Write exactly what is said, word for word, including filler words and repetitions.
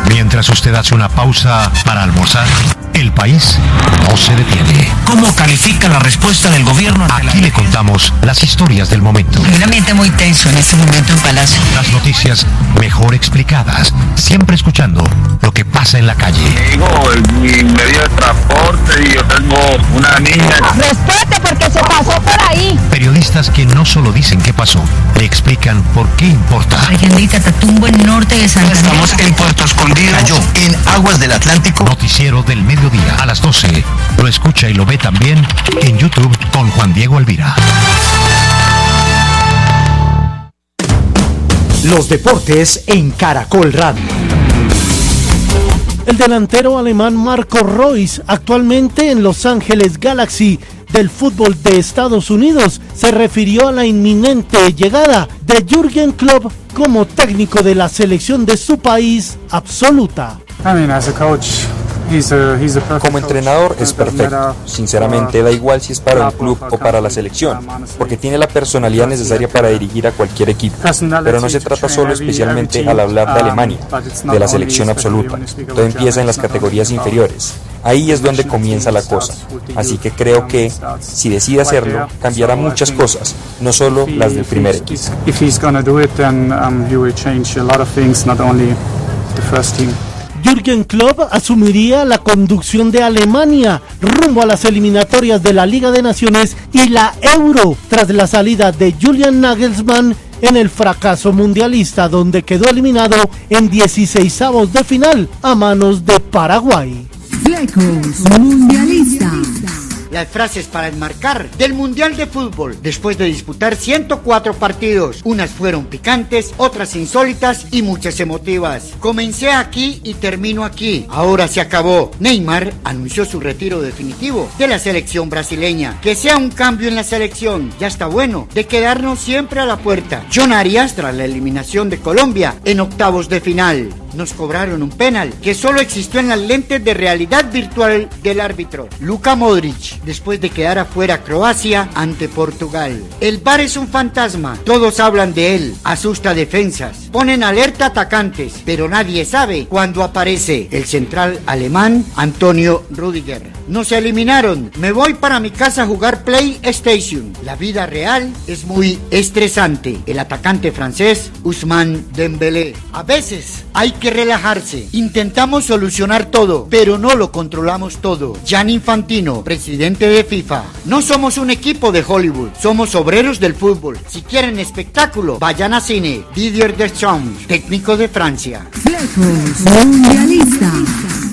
Mientras usted hace una pausa para almorzar, el país no se detiene. ¿Cómo califica la respuesta del gobierno? Aquí le contamos las historias del momento. Hay un ambiente muy tenso en este momento en Palacio. Las noticias mejor explicadas, siempre escuchando lo que pasa en la calle. Digo, mi medio de transporte y yo tengo una niña. Respete porque se pasó por ahí. Periodistas que no solo dicen qué pasó, le explican por qué importa. Ayandita, Tatumbo, el norte de Santander. Estamos en Puerto Escondido, Cayó en aguas del Atlántico. Noticiero del mediodía a las doce. Lo escucha y lo ve también en YouTube con Juan Diego Alvira. Los deportes en Caracol Radio. El delantero alemán Marco Reus, actualmente en Los Ángeles Galaxy del fútbol de Estados Unidos, se refirió a la inminente llegada de Jürgen Klopp como técnico de la selección de su país absoluta. I mean, as a coach, he's a, he's a Como entrenador es perfecto. Sinceramente da igual si es para un club o para la selección, porque tiene la personalidad necesaria para dirigir a cualquier equipo. Pero no se trata solo especialmente al hablar de Alemania, de la selección absoluta. Todo empieza en las categorías inferiores. Ahí es donde comienza la cosa. Así que creo que, si decide hacerlo, cambiará muchas cosas, no solo las del primer equipo. Jürgen Klopp asumiría la conducción de Alemania rumbo a las eliminatorias de la Liga de Naciones y la Euro tras la salida de Julian Nagelsmann en el fracaso mundialista, donde quedó eliminado en dieciseisavos de final a manos de Paraguay. Flecos Mundialista. Las frases para enmarcar del Mundial de Fútbol después de disputar ciento cuatro partidos. Unas fueron picantes, otras insólitas y muchas emotivas. Comencé aquí y termino aquí. Ahora se acabó. Neymar anunció su retiro definitivo de la selección brasileña. Que sea un cambio en la selección. Ya está bueno de quedarnos siempre a la puerta. John Arias tras la eliminación de Colombia en octavos de final. Nos cobraron un penal que solo existió en las lentes de realidad virtual del árbitro. Luka Modric, después de quedar afuera Croacia ante Portugal. El V A R es un fantasma, todos hablan de él, asusta defensas, ponen alerta atacantes, pero nadie sabe cuándo aparece. El central alemán Antonio Rüdiger. Nos eliminaron, me voy para mi casa a jugar PlayStation. La vida real es muy estresante. El atacante francés Ousmane Dembélé. A veces hay que relajarse. Intentamos solucionar todo, pero no lo controlamos todo. Gianni Infantino, presidente de FIFA. No somos un equipo de Hollywood, somos obreros del fútbol. Si quieren espectáculo, vayan a cine. Didier Deschamps, técnico de Francia. Flecos Mundialista.